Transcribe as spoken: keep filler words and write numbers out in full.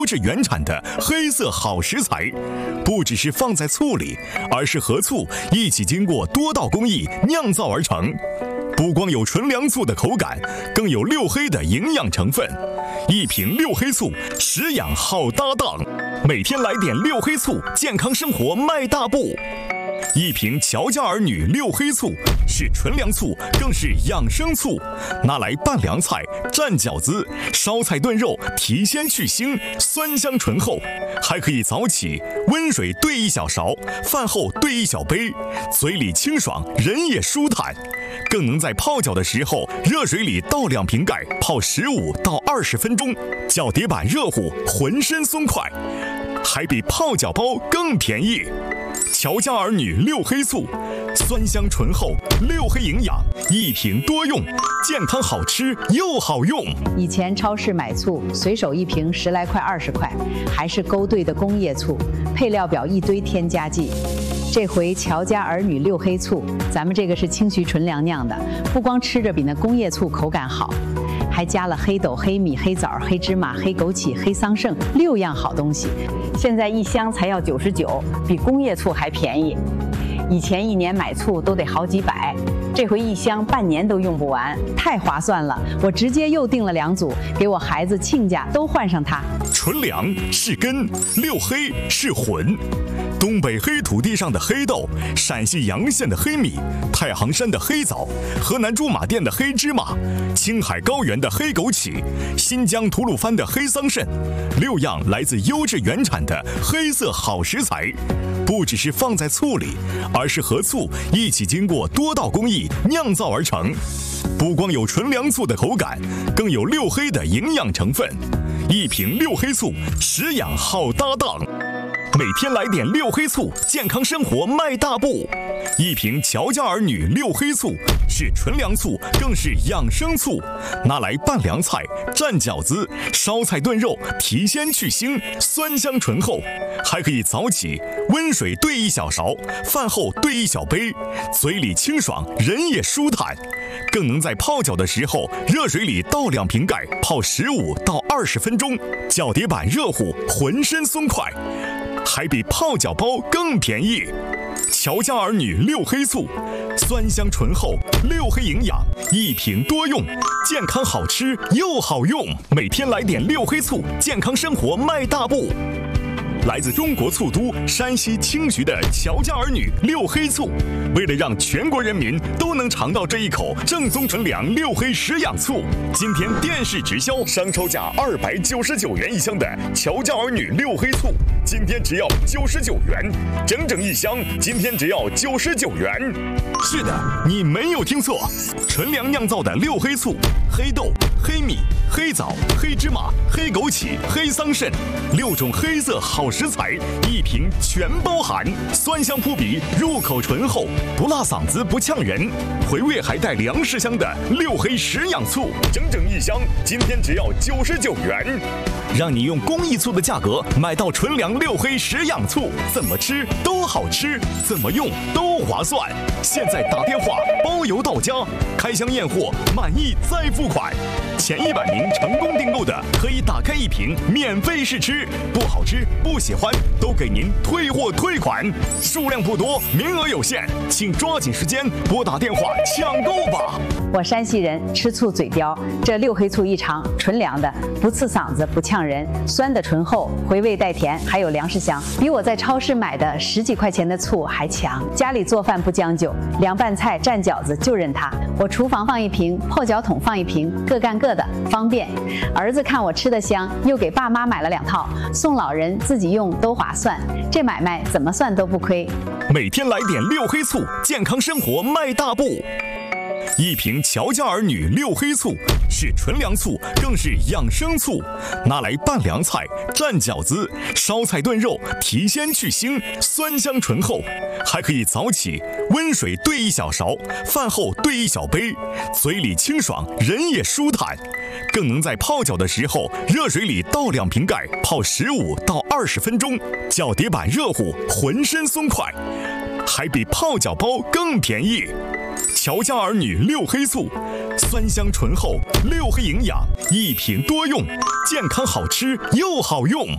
是原产的黑色好食材，不只是放在醋里，而是和醋一起经过多道工艺酿造而成。不光有纯粮醋的口感，更有六黑的营养成分。一瓶六黑醋，食养好搭档。每天来点六黑醋，健康生活迈大步。一瓶乔家儿女六黑醋是纯粮醋，更是养生醋，拿来拌凉菜、蘸饺子、烧菜炖肉，提鲜去腥，酸香醇厚。还可以早起，温水兑一小勺，饭后兑一小杯，嘴里清爽，人也舒坦。更能在泡脚的时候，热水里倒两瓶盖，泡十五到二十分钟，脚底板热乎，浑身松快，还比泡脚包更便宜。乔家儿女六黑醋，酸香醇厚，六黑营养，一瓶多用，健康好吃又好用。 以前超市买醋，随手一瓶十来块、二十块，还是勾兑的工业醋，配料表一堆添加剂。这回乔家儿女六黑醋，咱们这个是清徐纯粮酿的，不光吃着比那工业醋口感好，还加了黑豆、黑米、黑枣、黑芝麻、黑枸杞、黑桑葚六样好东西。现在一箱才要九十九，比工业醋还便宜。以前一年买醋都得好几百，这回一箱半年都用不完，太划算了。我直接又订了两组，给我孩子亲家都换上它。 纯粮是根，六黑是魂。东北黑土地上的黑豆，陕西洋县的黑米，太行山的黑枣，河南驻马店的黑芝麻，青海高原的黑枸杞，新疆吐鲁番的黑桑葚，六样来自优质原产的黑色好食材，不只是放在醋里，而是和醋一起经过多道工艺酿造而成。不光有纯粮醋的口感，更有六黑的营养成分。一瓶六黑醋，食养好搭档。每天来点六黑醋，健康生活迈大步。一瓶乔家儿女六黑醋是纯粮醋，更是养生醋，拿来拌凉菜、蘸饺子、烧菜炖肉，提鲜去腥，酸香醇厚。还可以早起，温水兑一小勺，饭后兑一小杯，嘴里清爽，人也舒坦。更能在泡脚的时候，热水里倒两瓶盖，泡十五到二十分钟，脚底板热乎，浑身松快，还比泡脚包更便宜。乔家儿女六黑醋，酸香醇厚，六黑营养，一瓶多用，健康好吃又好用。每天来点六黑醋，健康生活迈大步。来自中国醋都山西清徐的乔家儿女六黑醋，为了让全国人民都能尝到这一口正宗纯粮六黑食养醋，今天电视直销商超价二百九十九元一箱的乔家儿女六黑醋，今天只要九十九元，整整一箱，今天只要九十九元。是的，你没有听错，纯粮酿造的六黑醋，黑豆、黑米、黑枣、黑芝麻、黑枸杞、黑桑葚，六种黑色好食材，一瓶全包含，酸香扑鼻，入口醇厚，不辣嗓子不呛人，回味还带粮食香的六黑食养醋，整整一箱，今天只要九十九元，让你用工艺醋的价格买到纯粮六黑食养醋，怎么吃都好吃，怎么用都划算。现在打电话包邮到家，开箱验货，满意再付款。前一百名成功订购的，可以打开一瓶免费试吃，不好吃不喜欢都给您退货退款，数量不多，名额有限，请抓紧时间拨打电话抢购吧。 我山西人，吃醋嘴刁，这六黑醋一尝，纯粮的，不刺嗓子不呛人，酸的醇厚，回味带甜，还有粮食香，比我在超市买的十几块钱的醋还强。家里做饭不将就，凉拌菜蘸饺子就认它。我厨房放一瓶，泡脚桶放一瓶，各干各的，方便。儿子看我吃得香，又给爸妈买了两套，送老人自己用都划算，这买卖怎么算都不亏。 每天来点六黑醋，健康生活迈大步。一瓶乔家儿女六黑醋是纯粮醋，更是养生醋，拿来拌凉菜、蘸饺子、烧菜炖肉，提鲜去腥，酸香醇厚。还可以早起，温水兑一小勺，饭后兑一小杯，嘴里清爽，人也舒坦。更能在泡脚的时候，热水里倒两瓶盖，泡十五到二十分钟，脚底板热乎，浑身松快，还比泡脚包更便宜。乔家儿女六黑醋，酸香醇厚，六黑营养，一瓶多用，健康好吃又好用。